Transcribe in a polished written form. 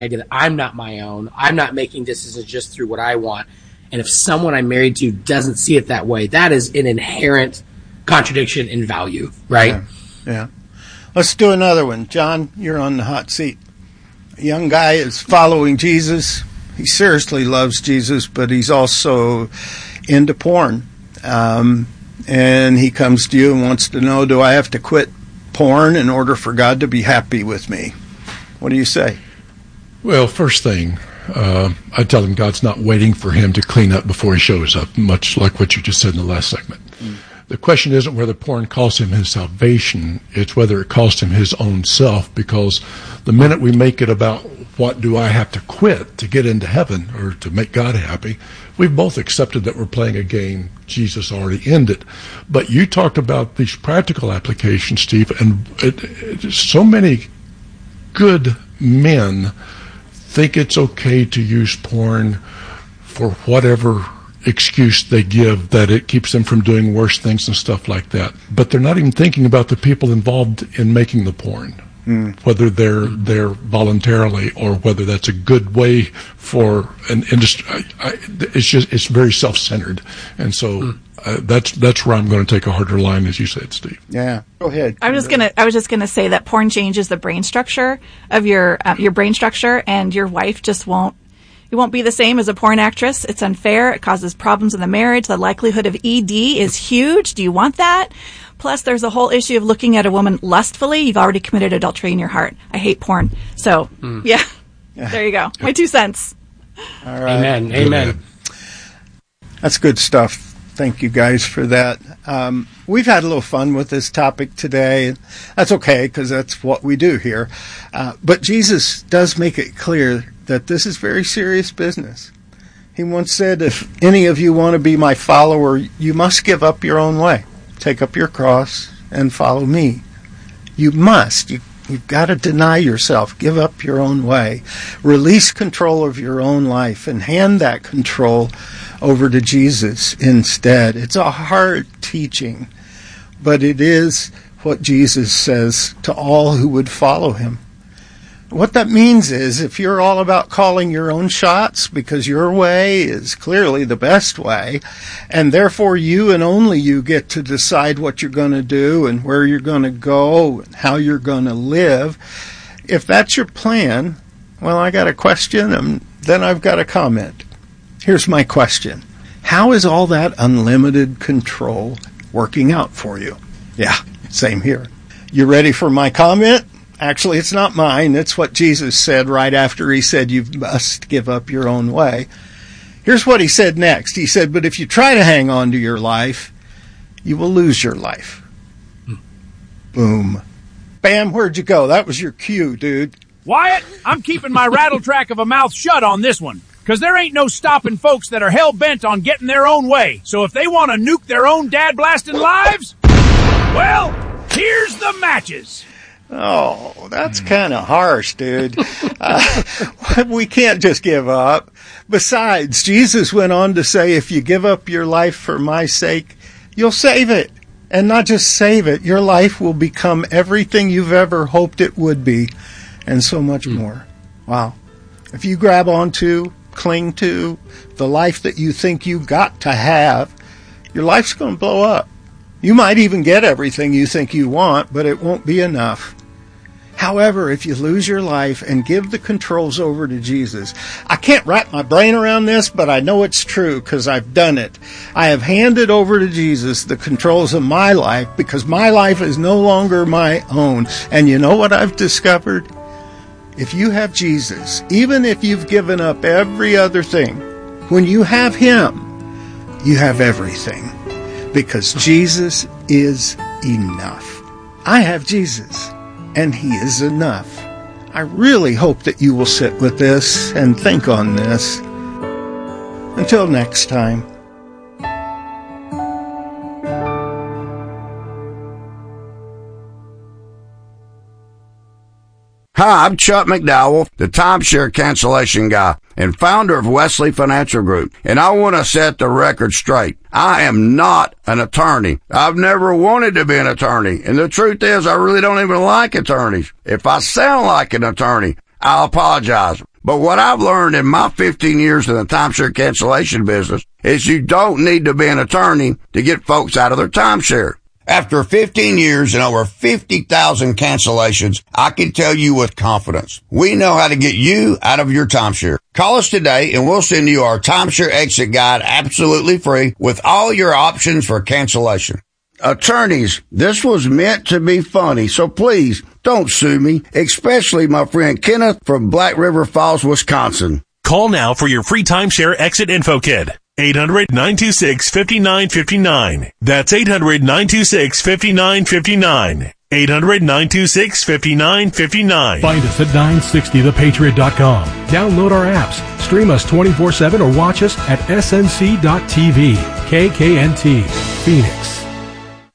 idea that I'm not my own. I'm not making decisions just through what I want. And if someone I'm married to doesn't see it that way, that is an inherent contradiction in value, right? Yeah. Let's do another one. John, you're on the hot seat. A young guy is following Jesus. He seriously loves Jesus, but he's also into porn. And he comes to you and wants to know, do I have to quit porn in order for God to be happy with me? What do you say? Well, first thing, I tell him God's not waiting for him to clean up before he shows up, much like what you just said in the last segment. The question isn't whether porn cost him his salvation, it's whether it cost him his own self, because the minute we make it about what do I have to quit to get into heaven or to make God happy, we've both accepted that we're playing a game Jesus already ended. But you talked about these practical applications, Steve, and so many good men think it's okay to use porn for whatever excuse they give, that it keeps them from doing worse things and stuff like that. But they're not even thinking about the people involved in making the porn, whether they're there voluntarily or whether that's a good way for an industry. It's very self-centered, and so that's where I'm going to take a harder line, as you said, Steve. Yeah, go ahead. I was just gonna say that porn changes the brain structure of your brain structure, and your wife just won't. You won't be the same as a porn actress. It's unfair. It causes problems in the marriage. The likelihood of ED is huge. Do you want that? Plus, there's a whole issue of looking at a woman lustfully. You've already committed adultery in your heart. I hate porn. So, yeah, there you go. My 2 cents. All right. Amen. That's good stuff. Thank you guys for that. We've had a little fun with this topic today. That's okay, because that's what we do here. But Jesus does make it clear that this is very serious business. He once said, if any of you want to be my follower, you must give up your own way. Take up your cross and follow me. You must. You've got to deny yourself. Give up your own way. Release control of your own life and hand that control over to Jesus instead. It's a hard teaching, but it is what Jesus says to all who would follow him. What that means is, if you're all about calling your own shots because your way is clearly the best way, and therefore you and only you get to decide what you're going to do and where you're going to go and how you're going to live, if that's your plan, well, I got a question and then I've got a comment. Here's my question. How is all that unlimited control working out for you? Yeah, same here. You ready for my comment? Actually, it's not mine. It's what Jesus said right after he said you must give up your own way. Here's what he said next. He said, but if you try to hang on to your life, you will lose your life. Boom. Bam, where'd you go? That was your cue, dude. Wyatt, I'm keeping my rattletrack of a mouth shut on this one, because there ain't no stopping folks that are hell-bent on getting their own way. So if they want to nuke their own dad-blasting lives, well, here's the matches. Oh, that's kind of harsh, dude. We can't just give up. Besides, Jesus went on to say, if you give up your life for my sake, you'll save it. And not just save it, your life will become everything you've ever hoped it would be, and so much more. Wow. If you grab onto, cling to the life that you think you got to have, your life's going to blow up. You might even get everything you think you want, but it won't be enough. However, if you lose your life and give the controls over to Jesus, I can't wrap my brain around this, but I know it's true because I've done it. I have handed over to Jesus the controls of my life because my life is no longer my own. And you know what I've discovered? If you have Jesus, even if you've given up every other thing, when you have him, you have everything. Because Jesus is enough. I have Jesus. And he is enough. I really hope that you will sit with this and think on this. Until next time. Hi, I'm Chuck McDowell, the timeshare cancellation guy and founder of Wesley Financial Group. And I want to set the record straight. I am not an attorney. I've never wanted to be an attorney. And the truth is, I really don't even like attorneys. If I sound like an attorney, I'll apologize. But what I've learned in my 15 years in the timeshare cancellation business is you don't need to be an attorney to get folks out of their timeshare. After 15 years and over 50,000 cancellations, I can tell you with confidence, we know how to get you out of your timeshare. Call us today and we'll send you our timeshare exit guide absolutely free with all your options for cancellation. Attorneys, this was meant to be funny, so please don't sue me, especially my friend Kenneth from Black River Falls, Wisconsin. Call now for your free timeshare exit info kit. 800-926-5959. That's 800-926-5959. 800-926-5959. Find us at 960thepatriot.com. Download our apps, stream us 24/7, or watch us at snc.tv. KKNT, Phoenix.